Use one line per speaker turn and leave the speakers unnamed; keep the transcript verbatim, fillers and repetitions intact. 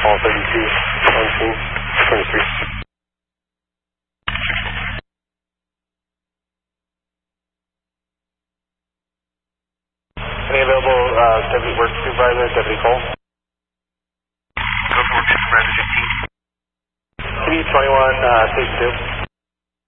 call thirty-two, on scene, twenty-three. Any available uh, deputy work supervisor, Deputy Cole?
Go for work supervisor fifteen.
T V twenty-one, uh, stage two.